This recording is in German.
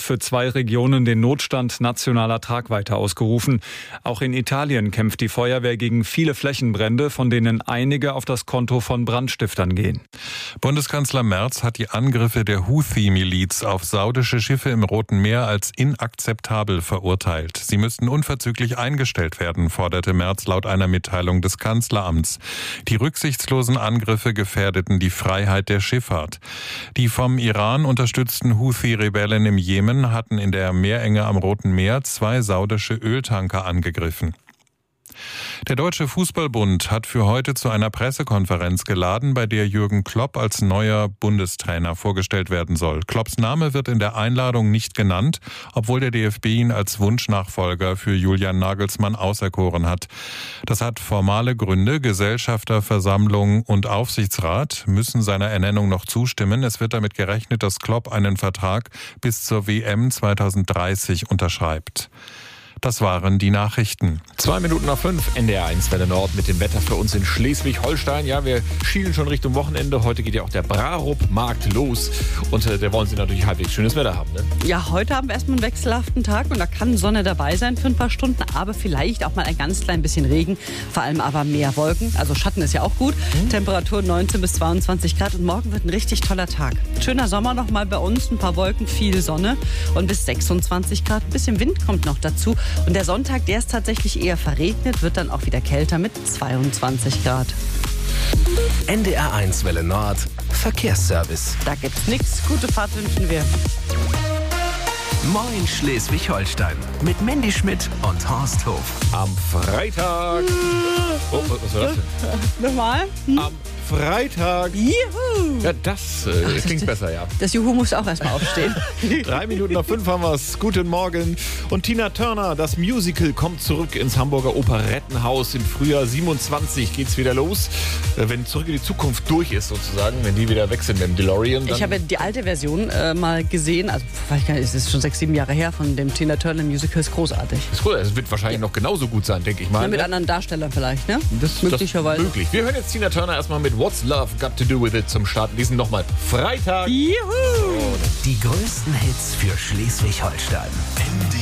hat für 2 Regionen den Notstand nationaler Tragweite ausgerufen. Auch in Italien kämpft die Feuerwehr gegen viele Flächenbrände, von denen einige auf das Konto von Brandstiftern gehen. Bundeskanzler Merz hat die Angriffe der Houthi-Miliz auf saudische Schiffe im Roten Meer als inakzeptabel verurteilt. Sie müssten unverzüglich eingestellt werden, forderte Merz laut einer Mitteilung des Kanzleramts. Die rücksichtslosen Angriffe gefährdeten die Freiheit der Schifffahrt. Die vom Iran unterstützten Houthi-Rebellen im Jemen hatten in der Meerenge am Roten Meer 2 saudische Öltanker angegriffen. Der Deutsche Fußballbund hat für heute zu einer Pressekonferenz geladen, bei der Jürgen Klopp als neuer Bundestrainer vorgestellt werden soll. Klopps Name wird in der Einladung nicht genannt, obwohl der DFB ihn als Wunschnachfolger für Julian Nagelsmann auserkoren hat. Das hat formale Gründe. Gesellschafterversammlung und Aufsichtsrat müssen seiner Ernennung noch zustimmen. Es wird damit gerechnet, dass Klopp einen Vertrag bis zur WM 2030 unterschreibt. Das waren die Nachrichten. 5:02, NDR1 Welle Nord mit dem Wetter für uns in Schleswig-Holstein. Ja, wir schielen schon Richtung Wochenende. Heute geht ja auch der Brarup-Markt los. Und da wollen Sie natürlich halbwegs schönes Wetter haben, ne? Ja, heute haben wir erstmal einen wechselhaften Tag und da kann Sonne dabei sein für ein paar Stunden, aber vielleicht auch mal ein ganz klein bisschen Regen, vor allem aber mehr Wolken. Also Schatten ist ja auch gut. Temperatur 19 bis 22 Grad und morgen wird ein richtig toller Tag. Schöner Sommer noch mal bei uns, ein paar Wolken, viel Sonne und bis 26 Grad. Ein bisschen Wind kommt noch dazu. Und der Sonntag, der ist tatsächlich eher verregnet, wird dann auch wieder kälter mit 22 Grad. NDR1 Welle Nord, Verkehrsservice. Da gibt's nichts. Gute Fahrt wünschen wir. Moin Schleswig-Holstein mit Mandy Schmidt und Horst Hof. Am Freitag. Oh, was war das denn? Nochmal? Am Freitag. Juhu! Ja, das klingt besser, ja. Das Juhu muss auch erstmal aufstehen. 5:03 haben wir es. Guten Morgen. Und Tina Turner, das Musical, kommt zurück ins Hamburger Operettenhaus. Im Frühjahr 27 geht's wieder los. Wenn Zurück in die Zukunft durch ist, sozusagen, wenn die wieder weg sind mit dem DeLorean. Ich habe die alte Version mal gesehen. Also, es ist schon 6, 7 Jahre her von dem Tina Turner Musical. Ist großartig. Ist cool. Es wird wahrscheinlich noch genauso gut sein, denke ich mal. Ja, mit anderen Darstellern vielleicht, ne? Das möglicherweise. Das möglich. Wir hören jetzt Tina Turner erstmal mit What's Love Got to Do With It zum Starten. Diesen nochmal Freitag. Juhu! Die größten Hits für Schleswig-Holstein.